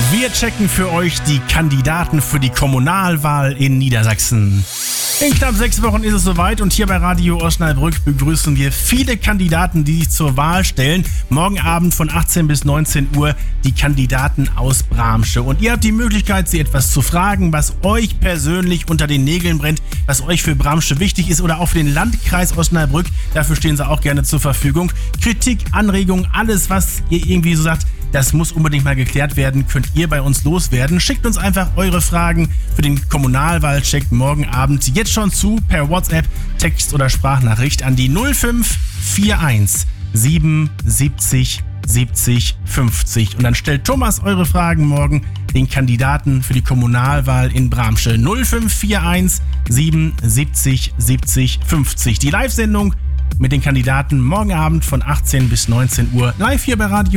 Wir checken für euch die Kandidaten für die Kommunalwahl in Niedersachsen. In knapp 6 Wochen ist es soweit und hier bei Radio Osnabrück begrüßen wir viele Kandidaten, die sich zur Wahl stellen. Morgen Abend von 18 bis 19 Uhr die Kandidaten aus Bramsche. Und ihr habt die Möglichkeit, sie etwas zu fragen, was euch persönlich unter den Nägeln brennt, was euch für Bramsche wichtig ist oder auch für den Landkreis Osnabrück. Dafür stehen sie auch gerne zur Verfügung. Kritik, Anregungen, alles, was ihr irgendwie so sagt, das muss unbedingt mal geklärt werden, könnt ihr bei uns loswerden. Schickt uns einfach eure Fragen für den Kommunalwahlcheck morgen Abend jetzt schon zu per WhatsApp, Text- oder Sprachnachricht an die 0541 77 70 50. Und dann stellt Thomas eure Fragen morgen den Kandidaten für die Kommunalwahl in Bramsche. 0541 77 70 50. Die Live-Sendung mit den Kandidaten morgen Abend von 18 bis 19 Uhr live hier bei Radio